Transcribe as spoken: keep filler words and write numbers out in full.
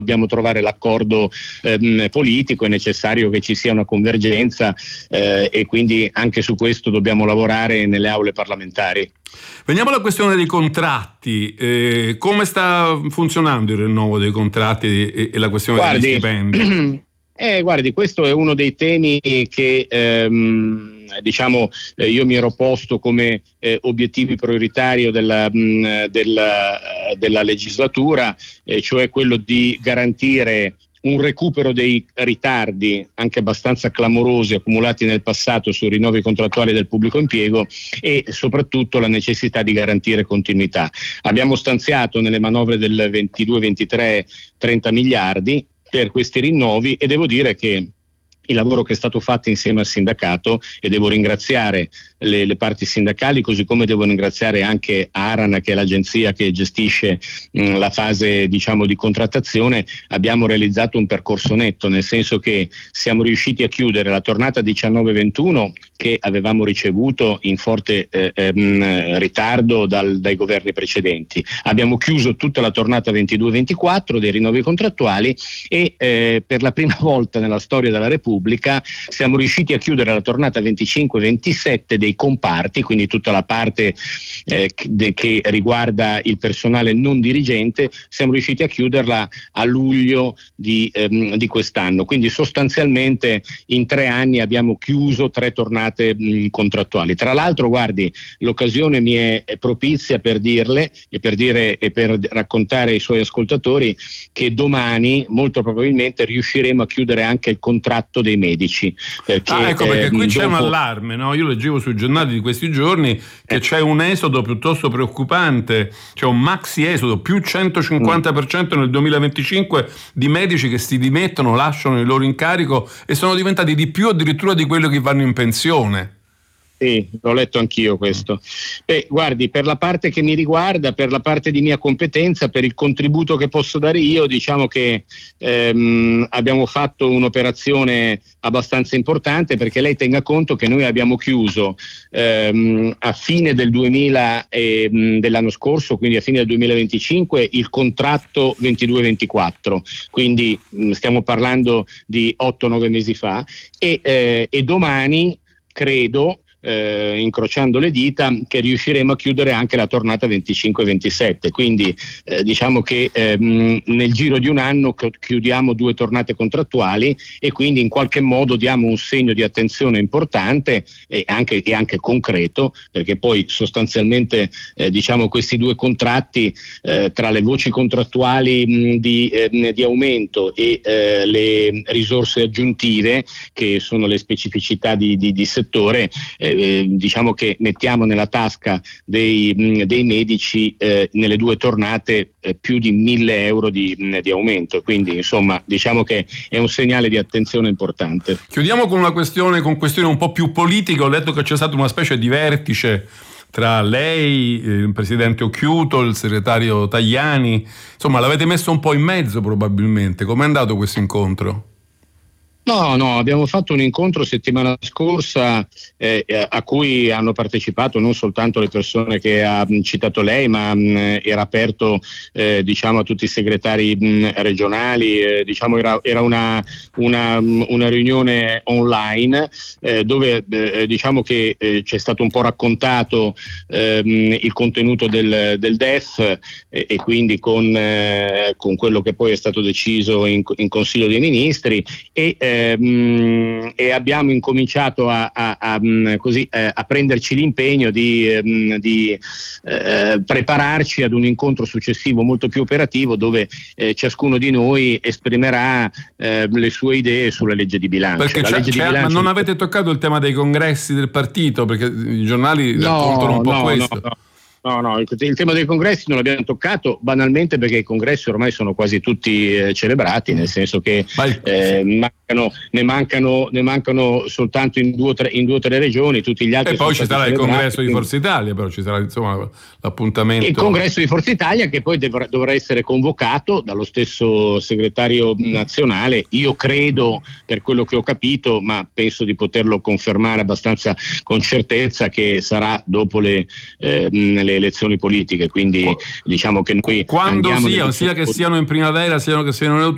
dobbiamo trovare l'accordo ehm, politico, è necessario che ci sia una convergenza eh, e quindi anche su questo dobbiamo lavorare nelle aule parlamentari. Veniamo alla questione dei contratti. Eh, come sta funzionando il rinnovo dei contratti e, e la questione guardi, degli stipendi? Eh, guardi, questo è uno dei temi che ehm, diciamo eh, io mi ero posto come eh, obiettivi prioritario della, mh, della, della legislatura, eh, cioè quello di garantire un recupero dei ritardi anche abbastanza clamorosi accumulati nel passato sui rinnovi contrattuali del pubblico impiego e soprattutto la necessità di garantire continuità. Abbiamo stanziato nelle manovre del ventidue ventitré trenta miliardi per questi rinnovi e devo dire che il lavoro che è stato fatto insieme al sindacato, e devo ringraziare le, le parti sindacali, così come devo ringraziare anche ARAN, che è l'agenzia che gestisce mh, la fase diciamo di contrattazione, abbiamo realizzato un percorso netto, nel senso che siamo riusciti a chiudere la tornata diciannove ventuno che avevamo ricevuto in forte eh, ehm, ritardo dal, dai governi precedenti. Abbiamo chiuso tutta la tornata ventidue ventiquattro dei rinnovi contrattuali e eh, per la prima volta nella storia della Repubblica siamo riusciti a chiudere la tornata venticinque ventisette dei comparti, quindi tutta la parte eh, che, che riguarda il personale non dirigente, siamo riusciti a chiuderla a luglio di, ehm, di quest'anno, quindi sostanzialmente in tre anni abbiamo chiuso tre tornate mh, contrattuali. Tra l'altro, guardi, l'occasione mi è propizia per dirle e per dire e per raccontare ai suoi ascoltatori che domani molto probabilmente riusciremo a chiudere anche il contratto dei medici. Perché, ah, ecco perché qui eh, c'è dopo... un allarme, no? Io leggevo sui giornali di questi giorni che eh. c'è un esodo piuttosto preoccupante, c'è un maxi esodo, più centocinquanta per cento nel duemilaventicinque di medici che si dimettono, lasciano il loro incarico e sono diventati di più addirittura di quelli che vanno in pensione. Sì, l'ho letto anch'io questo. Beh, guardi, per la parte che mi riguarda, per la parte di mia competenza, per il contributo che posso dare io, diciamo che ehm, abbiamo fatto un'operazione abbastanza importante, perché lei tenga conto che noi abbiamo chiuso ehm, a fine del duemila e, mh, dell'anno scorso, quindi a fine del duemilaventicinque, il contratto ventidue ventiquattro, quindi mh, stiamo parlando di otto nove mesi fa e, eh, e domani credo Eh, incrociando le dita che riusciremo a chiudere anche la tornata venticinque ventisette, quindi eh, diciamo che ehm, nel giro di un anno chiudiamo due tornate contrattuali e quindi in qualche modo diamo un segno di attenzione importante e anche, e anche concreto, perché poi sostanzialmente eh, diciamo questi due contratti eh, tra le voci contrattuali mh, di, eh, di aumento e eh, le risorse aggiuntive che sono le specificità di, di, di settore, eh, Eh, diciamo che mettiamo nella tasca dei, mh, dei medici eh, nelle due tornate eh, più di mille euro di, mh, di aumento, quindi insomma diciamo che è un segnale di attenzione importante. Chiudiamo con una questione, con questione un po' più politica. Ho letto che c'è stato una specie di vertice tra lei, il presidente Occhiuto, il segretario Tajani, insomma l'avete messo un po' in mezzo probabilmente. Com'è andato questo incontro? No, no, abbiamo fatto un incontro settimana scorsa eh, a cui hanno partecipato non soltanto le persone che ha citato lei, ma mh, era aperto eh, diciamo a tutti i segretari mh, regionali, eh, diciamo era, era una, una, una riunione online eh, dove eh, diciamo che eh, c'è stato un po' raccontato ehm, il contenuto del, del D E F eh, e quindi con, eh, con quello che poi è stato deciso in, in Consiglio dei Ministri e eh, Ehm, e abbiamo incominciato a, a, a, così, eh, a prenderci l'impegno di, ehm, di eh, prepararci ad un incontro successivo molto più operativo dove eh, ciascuno di noi esprimerà eh, le sue idee sulla legge di bilancio. Perché La c'è, legge c'è, di bilancio ma non avete toccato il tema dei congressi del partito? Perché i giornali no, raccontano un po' no, questo. No, no. No, no, il, il tema dei congressi non l'abbiamo toccato banalmente perché i congressi ormai sono quasi tutti eh, celebrati, nel senso che eh, mancano, ne, mancano, ne mancano soltanto in due o tre, in due o tre regioni, tutti gli altri. E poi ci sarà il congresso quindi... di Forza Italia, però ci sarà insomma l'appuntamento. Il congresso di Forza Italia che poi dovrà, dovrà essere convocato dallo stesso segretario nazionale, io credo, per quello che ho capito, ma penso di poterlo confermare abbastanza con certezza, che sarà dopo le, eh, le elezioni politiche, quindi diciamo che noi quando andiamo sia, sia che siano in primavera, sia che siano in